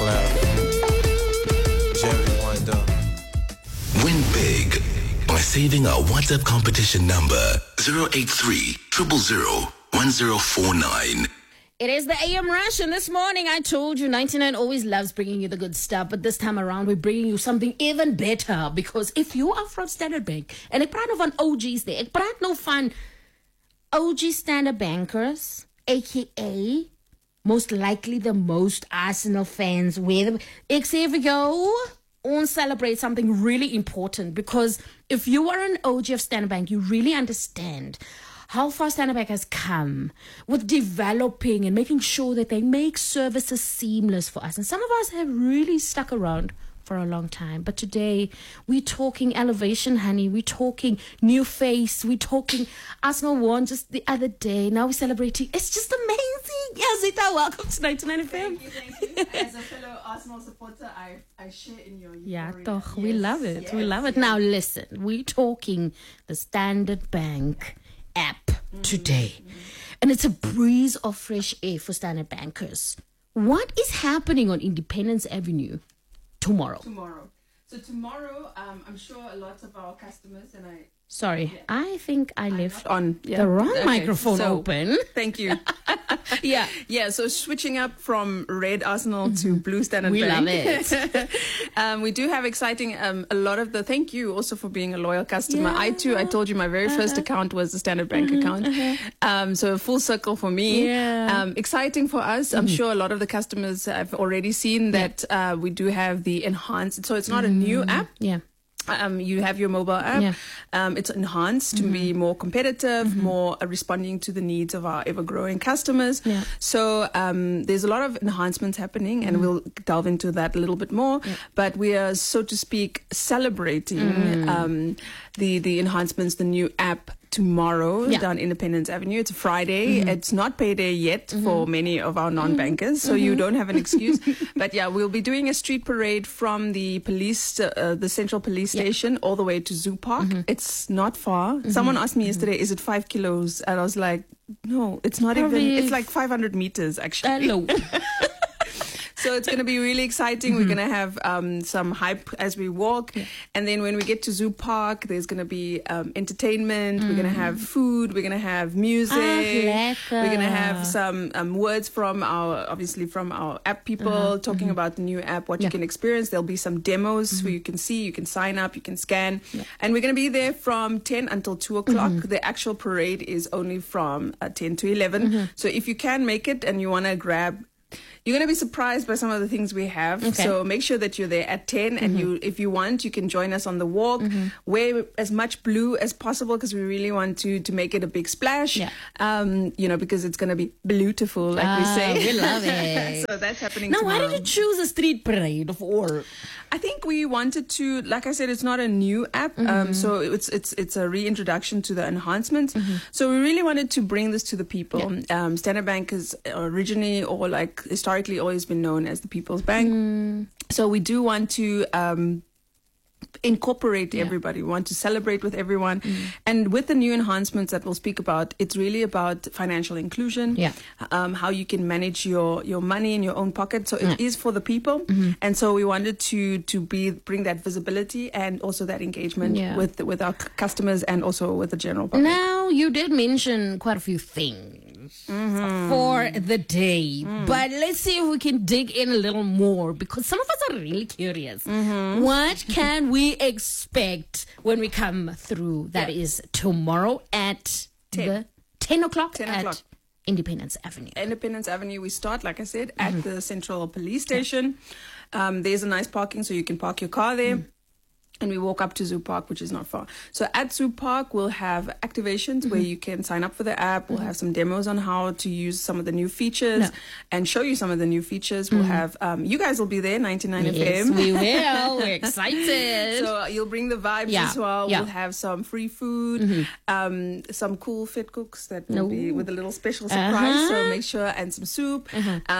Cloud, Jerry Wonder. Win big by saving our WhatsApp competition number 083 000 1049. It is the AM Rush, and this morning I told you 99 always loves bringing you the good stuff, but this time around we're bringing you something even better, because if you are from Standard Bank, and ek praat nou van OG's there, ek praat nou van OG Standard Bankers, aka most likely the most Arsenal fans, where ek sê vir jou, ons celebrate something really important, because if you are an OG of Standard Bank, you really understand how far Standard Bank has come with developing and making sure that they make services seamless for us. And some of us have really stuck around for a long time. But today, we're talking elevation, honey. We're talking new face. We're talking Arsenal won just the other day. Now we're celebrating. It's just amazing. Yes, Zita, welcome to 99 FM. Thank you. As a fellow Arsenal supporter, I share in your Yeah, euphoria. toch, we love it. Yes, we love it. Now listen, we're talking the Standard Bank app today. And it's a breeze of fresh air for Standard Bankers. What is happening on Independence Avenue tomorrow? So tomorrow, I'm sure a lot of our customers and I... Sorry, I think I left on the wrong microphone open. Thank you. Yeah. So switching up from red Arsenal to blue Standard We Bank. love it. We do have exciting, a lot of the, thank you also for being a loyal customer. Yeah. I told you my very first account was the Standard Bank account. So a full circle for me. Yeah. Exciting for us. I'm sure a lot of the customers have already seen that we do have the enhanced, so it's not a new app. Yeah. You have your mobile app. Yeah. It's enhanced to be more competitive, more responding to the needs of our ever-growing customers. Yeah. So there's a lot of enhancements happening, and we'll delve into that a little bit more. Yeah. But we are, so to speak, celebrating the enhancements, the new app tomorrow down Independence Avenue. It's a Friday. It's not payday yet for many of our non-bankers, so you don't have an excuse. But yeah, we'll be doing a street parade from the police, the Central Police Station, all the way to Zoo Park. It's not far. Someone asked me yesterday, is it 5 kilos? And I was like, no, it's not Probably even. It's like 500 meters actually. Hello. So it's going to be really exciting. We're going to have some hype as we walk. And then when we get to Zoo Park, there's going to be entertainment. We're going to have food. We're going to have music. We're going to have some words from our app people talking about the new app, what you can experience. There'll be some demos where you can see, you can sign up, you can scan. And we're going to be there from 10 until 2 o'clock. The actual parade is only from 10 to 11. So if you can make it and you want to grab, you're going to be surprised by some of the things we have. Okay. So make sure that you're there at 10 and if you want, you can join us on the walk. Wear as much blue as possible because we really want to make it a big splash. Yeah. Because it's going to be beautiful, like we say. We love it. So that's happening Now, tomorrow. why did you choose a street parade of all? I think we wanted to, like I said, it's not a new app, so it's a reintroduction to the enhancements. So we really wanted to bring this to the people. Yeah. Standard Bank is originally, or like historically, always been known as the People's Bank. So we do want to incorporate everybody. We want to celebrate with everyone. And with the new enhancements that we'll speak about, it's really about financial inclusion, how you can manage your money in your own pocket. So it is for the people. And so we wanted to bring that visibility and also that engagement with our customers and also with the general public. Now, you did mention quite a few things for the day, but let's see if we can dig in a little more, because some of us are really curious. What can we expect when we come through? That is tomorrow at 10 o'clock 10 at o'clock. Independence Avenue. Independence Avenue, we start, like I said, at the Central Police Station. There's a nice parking, so you can park your car there. And we walk up to Zoo Park, which is not far. So at Zoo Park, we'll have activations where you can sign up for the app. We'll have some demos on how to use some of the new features and show you some of the new features. We'll have, you guys will be there, 99 Yes, FM. we will. We're excited. So you'll bring the vibes as well. We'll have some free food, some cool fit cooks that will be with a little special surprise. So make sure, and some soup.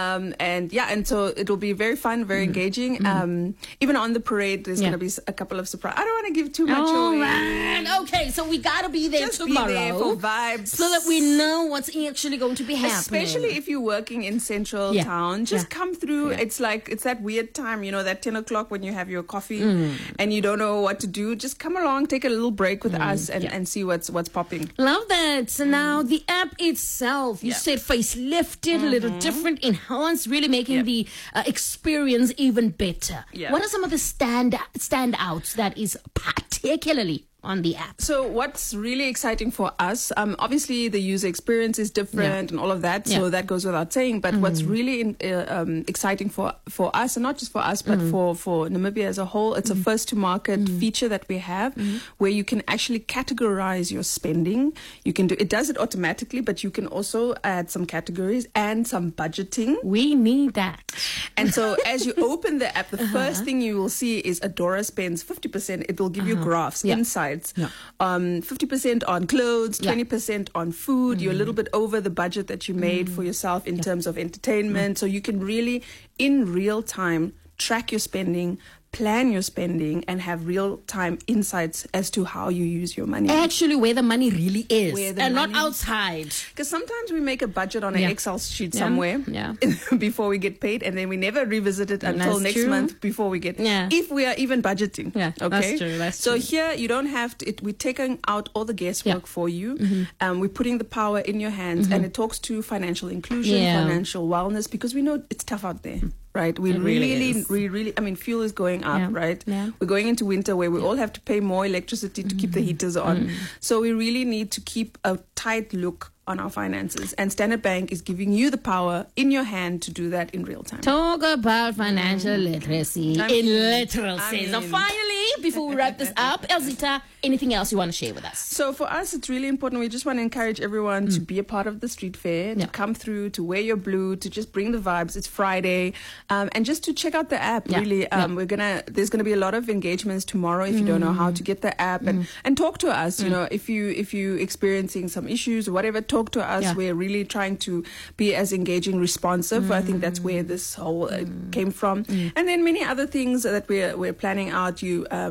And so it'll be very fun, very engaging. Even on the parade, there's going to be a couple of surprise. I don't want to give too much Oh, away. man. Okay, so we got to be there Just tomorrow. be there for vibes. So that we know what's actually going to be happening. Especially if you're working in central Yeah. town, just Yeah. come through. Yeah. It's that weird time, that 10 o'clock when you have your coffee and you don't know what to do. Just come along, take a little break with us and see what's popping. Love that. So now the app itself, you said facelifted, a little different, enhanced, really making the experience even better. Yeah. What are some of the standouts that is particularly on the app? So what's really exciting for us, obviously the user experience is different and all of that, so that goes without saying. But what's really exciting for us, and not just for us, but for Namibia as a whole, it's a first-to-market feature that we have where you can actually categorize your spending. You can it does it automatically, but you can also add some categories and some budgeting. We need that. And so as you open the app, the first thing you will see is Adora spends 50%. It will give you graphs, insights. 50% on clothes, 20% on food. You're a little bit over the budget that you made for yourself in terms of entertainment. So you can really, in real time, track your spending, plan your spending, and have real-time insights as to how you use your money. Actually, where the money really is, Where the and not money- outside. Because sometimes we make a budget on an Excel sheet somewhere Yeah. before we get paid, and then we never revisit it until That's next true. month before we get, Yeah. if we are even budgeting. Yeah, okay? that's true, that's so true. here, you don't have to, we're taking out all the guesswork for you. We're putting the power in your hands, and it talks to financial inclusion, Yeah. financial wellness, because we know it's tough out there. Right, It really is. I mean, fuel is going up, Yeah. right? Yeah. We're going into winter where we all have to pay more electricity to keep the heaters on. So we really need to keep a tight look on our finances. And Standard Bank is giving you the power in your hand to do that in real time. Talk about financial literacy I in mean- literal sense. Now, finally, before we wrap this up, Elzita, anything else you want to share with us? So for us, it's really important. We just want to encourage everyone to be a part of the street fair, to come through, to wear your blue, to just bring the vibes. It's Friday, and just to check out the app. Yeah. Really, there's gonna be a lot of engagements tomorrow. If you don't know how to get the app, and talk to us. You know, if you experiencing some issues or whatever, talk to us. Yeah. We're really trying to be as engaging, responsive. I think that's where this whole came from, and then many other things that we're planning out.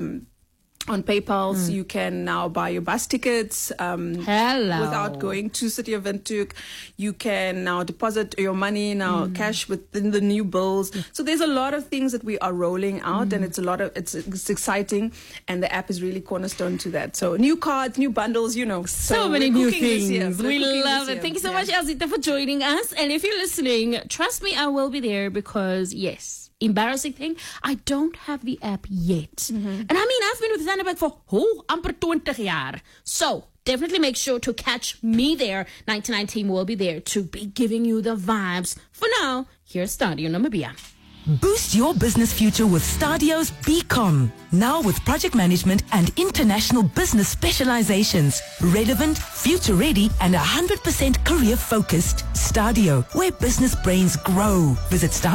On PayPal, you can now buy your bus tickets without going to City of Windhoek. You can now deposit your money cash within the new bills. So there's a lot of things that we are rolling out, and it's exciting, and the app is really cornerstone to that. So new cards, new bundles, So many we're new cooking this year. things. We're We cooking love this it. year. Thank you so Yeah. much, Elzita, for joining us. And if you're listening, trust me, I will be there because, yes, embarrassing thing, I don't have the app yet. And I mean, I've been with Standard Bank for amper 20 jaar. So definitely make sure to catch me there. 99 team will be there to be giving you the vibes. For now, here's Stadio Namibia. Boost your business future with Stadio's BCom. Now with project management and international business specializations. Relevant, future ready, and 100% career focused. Stadio, where business brains grow. Visit Stadio.